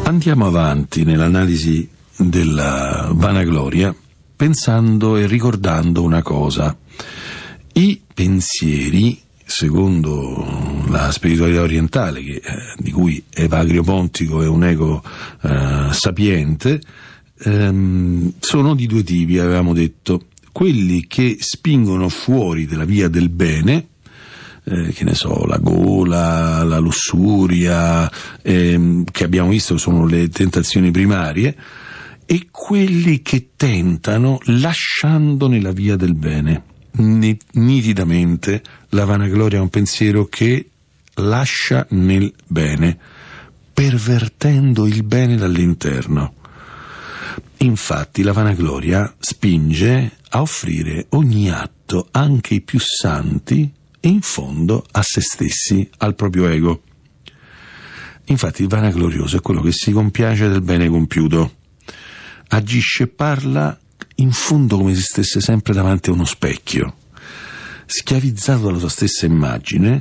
Andiamo avanti nell'analisi della vanagloria pensando e ricordando una cosa. I pensieri, secondo la spiritualità orientale, di cui Evagrio Pontico è un ego sapiente, sono di due tipi, avevamo detto. Quelli che spingono fuori della via del bene, che ne so, la gola, la lussuria, che abbiamo visto sono le tentazioni primarie, e quelli che tentano lasciando nella via del bene. Nitidamente la vanagloria è un pensiero che lascia nel bene, pervertendo il bene dall'interno. Infatti la vanagloria spinge a offrire ogni atto, anche i più santi, in fondo a se stessi, al proprio ego. Infatti il vanaglorioso è quello che si compiace del bene compiuto, agisce e parla in fondo come se stesse sempre davanti a uno specchio, schiavizzato dalla sua stessa immagine,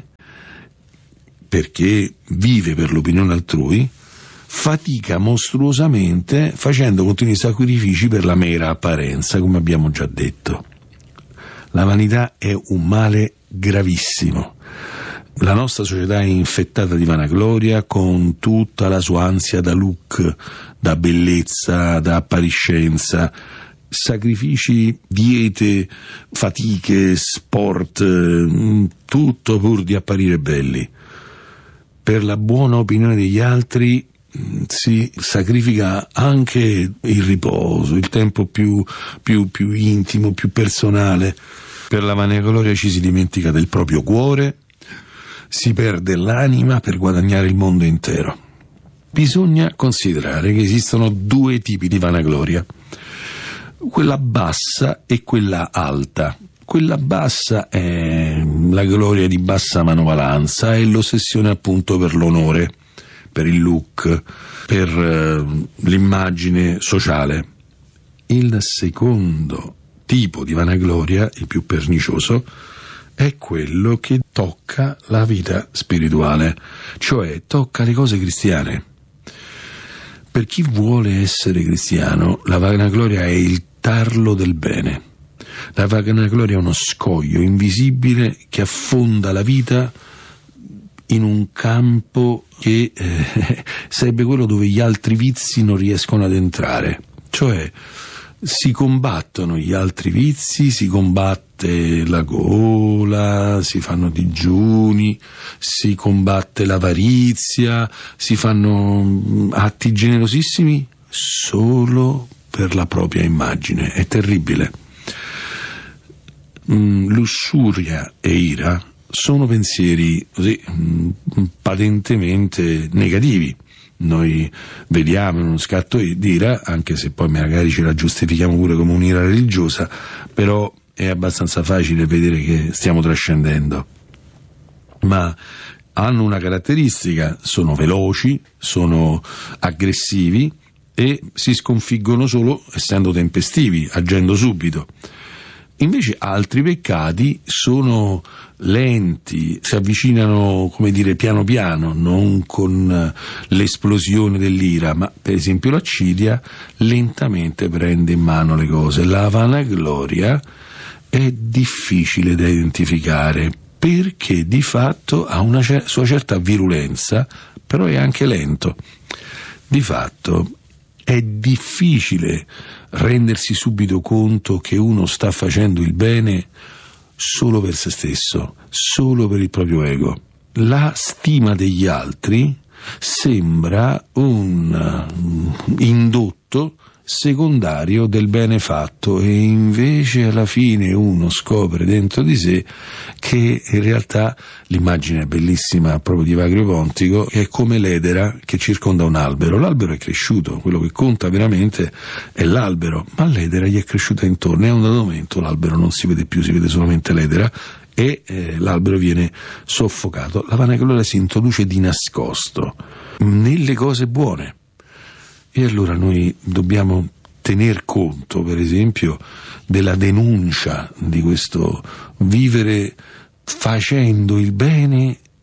perché vive per l'opinione altrui, fatica mostruosamente facendo continui sacrifici per la mera apparenza, come abbiamo già detto. La vanità è un male gravissimo. La nostra società è infettata di vanagloria con tutta la sua ansia da look, da bellezza, da appariscenza, sacrifici, diete, fatiche, sport, tutto pur di apparire belli. Per la buona opinione degli altri si sacrifica anche il riposo, il tempo più intimo, più personale. Per la vanagloria ci si dimentica del proprio cuore, si perde l'anima per guadagnare il mondo intero. Bisogna considerare che esistono due tipi di vanagloria, quella bassa e quella alta. Quella bassa è la gloria di bassa manovalanza, è l'ossessione appunto per l'onore, per il look, per l'immagine sociale. Il secondo tipo di vanagloria, il più pernicioso, è quello che tocca la vita spirituale, cioè tocca le cose cristiane. Per chi vuole essere cristiano, la vanagloria è il tarlo del bene. La vanagloria è uno scoglio invisibile che affonda la vita in un campo che sarebbe quello dove gli altri vizi non riescono ad entrare. Cioè si combattono gli altri vizi, si combatte la gola, si fanno digiuni, si combatte l'avarizia, si fanno atti generosissimi solo per la propria immagine. È terribile. Lussuria e ira sono pensieri così patentemente negativi. Noi vediamo in uno scatto di ira, anche se poi magari ce la giustifichiamo pure come un'ira religiosa, però è abbastanza facile vedere che stiamo trascendendo. Ma hanno una caratteristica: sono veloci, sono aggressivi e si sconfiggono solo essendo tempestivi, agendo subito. Invece altri peccati sono lenti, si avvicinano, come dire, piano piano, non con l'esplosione dell'ira, ma per esempio l'accidia lentamente prende in mano le cose. La vanagloria è difficile da identificare perché di fatto ha una sua certa virulenza, però è anche lento. Di fatto è difficile rendersi subito conto che uno sta facendo il bene solo per se stesso, solo per il proprio ego. La stima degli altri sembra un indotto secondario del bene fatto, e invece alla fine uno scopre dentro di sé che in realtà l'immagine è bellissima proprio di Evagrio Pontico, che è come l'edera che circonda un albero. L'albero è cresciuto, quello che conta veramente è l'albero, ma l'edera gli è cresciuta intorno e a un dato momento l'albero non si vede più, si vede solamente l'edera e l'albero viene soffocato. La vanagloria si introduce di nascosto nelle cose buone. E allora noi dobbiamo tener conto, per esempio, della denuncia di questo vivere facendo il bene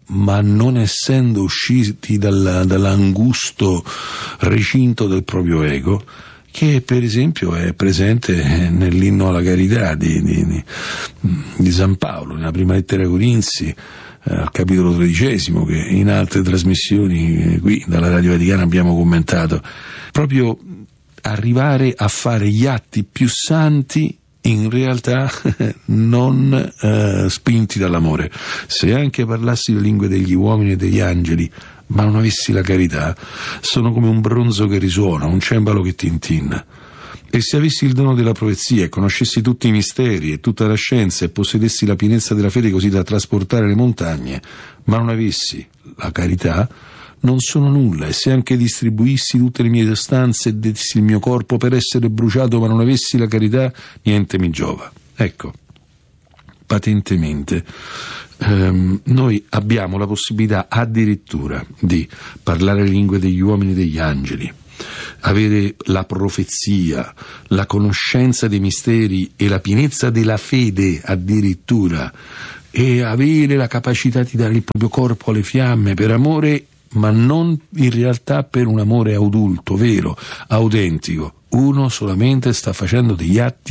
ma non essendo usciti dall'angusto recinto del proprio ego, che per esempio è presente nell'inno alla carità di San Paolo, nella prima lettera ai Corinzi, al capitolo 13, che in altre trasmissioni qui dalla Radio Vaticana abbiamo commentato. Proprio arrivare a fare gli atti più santi in realtà non spinti dall'amore. Se anche parlassi le lingue degli uomini e degli angeli, ma non avessi la carità, sono come un bronzo che risuona, un cembalo che tintinna. E se avessi il dono della profezia e conoscessi tutti i misteri e tutta la scienza e possedessi la pienezza della fede così da trasportare le montagne, ma non avessi la carità, non sono nulla. E se anche distribuissi tutte le mie sostanze e dessi il mio corpo per essere bruciato, ma non avessi la carità, niente mi giova. Ecco, patentemente noi abbiamo la possibilità addirittura di parlare le lingue degli uomini e degli angeli, avere la profezia, la conoscenza dei misteri e la pienezza della fede addirittura, e avere la capacità di dare il proprio corpo alle fiamme per amore, ma non in realtà per un amore adulto, vero, autentico. Uno solamente sta facendo degli atti